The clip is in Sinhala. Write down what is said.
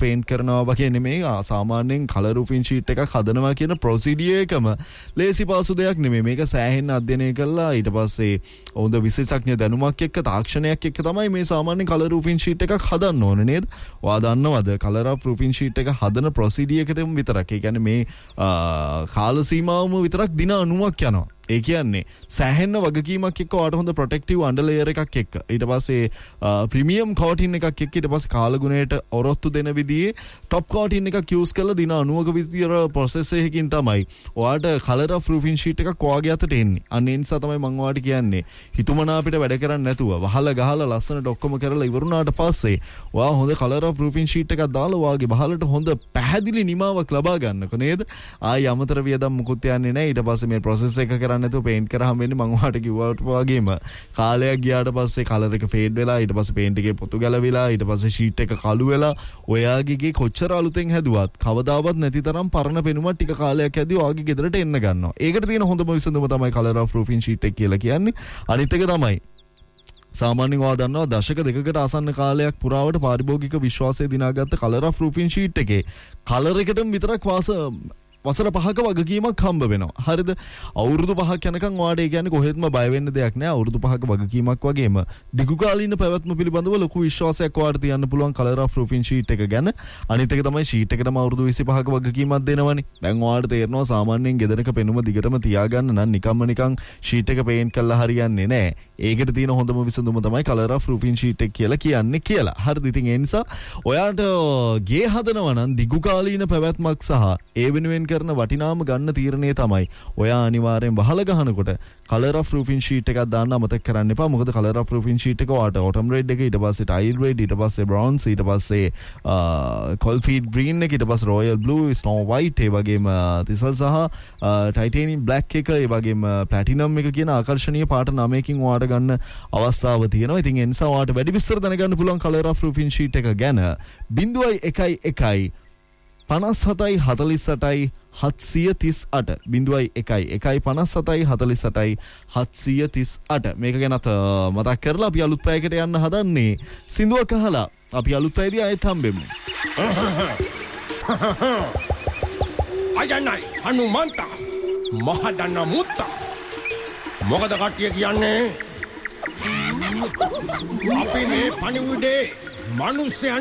පේන්ට් කරනවා වගේ නෙමෙයි. සාමාන්‍යයෙන් කලර් රූෆින් ෂීට් එකක් හදනවා කියන ප්‍රොසීඩියර් එකම ලේසි පාසු දෙයක් නෙමෙයි. මේක සෑහෙන්න අධ්‍යයනය කළා ඊට පස්සේ හොඳ විශේෂඥ දැනුමක් එක්ක තාක්ෂණයක් එක්ක තමයි මේ සාමාන්‍ය කලර් රූෆින් ෂීට් එකක් හදන්න ඕනේ නේද? ඔයා දන්නවද කලර් රූෆින් ෂීට් එක හදන ප්‍රොසීඩියර් එකටම විතරක්. ඒ කියන්නේ මේ කාල සීමාවම විතරක් දින 90ක් යනවා. ඒ කියන්නේ සෑහෙන්න වගකීමක් එක්ක ඔයාට හොඳ ප්‍රොටෙක්ටිව් අන්ඩර් ලේයර් එකක් එක්ක ඊට පස්සේ ප්‍රීමියම් කෝටින් එකක් එක්ක ඊට පස්සේ කාලගුණයට ඔරොත්තු දෙන විදිහේ টොප් කෝටින් එකක් යූස් කරලා දින 90ක විතර ප්‍රොසෙස් එකකින් තමයි ඔයාට කලර් ඔෆ් රූෆින් ෂීට් එකක් ඔයාගේ අතට එන්නේ. අන්න ඒ නිසා තමයි මම ඔයාට කියන්නේ හිතුමනා අපිට වැඩ කරන්නේ නැතුව වහලා ගහලා ලස්සනට ඔක්කොම කරලා ඉවරුණාට පස්සේ ඔයා හොඳ කලර් ඔෆ් රූෆින් ෂීට් එකක් දාලා ඔයාගේ වහලට හොඳ පැහැදිලි නිමාවක් ලබා ගන්නකො නේද? ආයි අමතර වියදම් මුකුත් යන්නේ නැහැ. ඊට පස්සේ මේ ප්‍රොසෙස් එක කරන්නේ නැතුව පේන්ට් කරාම වෙන්නේ මම ඔයාලට කිව්වට වගේම කාලයක් ගියාට පස්සේ කලර් එක ෆේඩ් වෙලා ඊට පස්සේ පේන්ට් එකේ පොතු ගැලවිලා ඊට පස්සේ ෂීට් එක කළු වෙලා ඔයාගේ ගේ කොච්චර අලුතෙන් හැදුවත් කවදාවත් නැති තරම් පරණ පෙනුමක් ටික කාලයක් ඇද්දී ඔයාගේ ගෙදරට එන්න ගන්නවා. ඒකට තියෙන හොඳම විසඳුම තමයි කලර් ඔෆ් රූෆින් ෂීට් එක කියලා කියන්නේ. අනිත් එක තමයි සාමාන්‍යයෙන් ඔයා දන්නවා දශක දෙකකට ආසන්න කාලයක් පුරාවට පාරිභෝගික විශ්වාසය දිනාගත්ත කලර් ඔෆ් රූෆින් ෂීට් එකේ කලර් එකටම විතරක් වසර 5ක වගකීමක් හම්බ වෙනවා. හරිද? අවුරුදු 5ක් යනකම් ඔයාට ඒ කියන්නේ කොහෙත්ම බය වෙන්න දෙයක් නෑ. අවුරුදු 5ක වගකීමක් වගේම දිගුකාලීන පැවැත්ම පිළිබඳව ලොකු විශ්වාසයක් ඔයාට තියන්න පුළුවන් කලර් ඔෆ් රූෆින් ෂීට් එක ගැන. අනිත් එක තමයි ෂීට් එකටම අවුරුදු 25ක වගකීමක් දෙනවනේ. දැන් ඔයාට තේරෙනවා සාමාන්‍යයෙන් ගෙදරක පෙනුම දිගටම තියාගන්න නම් නිකන් ෂීට් එක පේන්ට් කරලා හරියන්නේ නෑ. ඒකට තියෙන හොඳම විසඳුම තමයි කලර් ඔෆ් රූෆින් ෂීට් එක කියලා කියන්නේ කියලා. හරිද? ඉතින් ඒ නිසා ඔයාට ගේ හදනවා නම් දිගුකාලීන පැවැත්මක් සහ ඒ වෙනුවෙන් කරන වටිනාම ගන්න තීරණය තමයි ඔයා අනිවාර්යෙන් වහල ගහනකොට කලර් ඔෆ් රූෆින් ෂීට් එකක් දාන්න අමතක කරන්න එපා. මොකද කලර් ඔෆ් රූෆින් ෂීට් එක ඔයාට ඔටම් රෙඩ් එක ඊට පස්සේ ටයිල් රෙඩ් ඊට පස්සේ බ්‍රවුන්ස් ඊට පස්සේ කොල්ෆීඩ් ග්‍රීන් එක ඊට පස්සේ රොයල් බ්ලූ ස්නෝ වයිට් ඒ වගේම තිසල් සහ ටයිටේනියම් බ්ලැක් එක ඒ වගේම ප්ලැටිනම් එක කියන ආකර්ෂණීය පාට 9කින් ඔයාට ගන්න අවස්ථාව තියෙනවා. ඉතින් ඒ නිසා ඔයාට වැඩි විස්තර දැනගන්න පුළුවන් කලර් ඔෆ් රූෆින් ෂීට් එක ගැන 0111 57යි 48යි 738 0111 57යි 48යි 738 මේක ගැනත් මතක් කරලා අපි අලුත් පැයකට යන්න හදන්නේ. සින්දුවක් අහලා අපි අලුත් පැයදී ආයෙත් හම්බෙමු. අයන්නයි හනුමන්තා මහදන්න මුත්තා මොකද කට්ටිය කියන්නේ අපි මේ පණිවුඩේ මිනිස්සයන්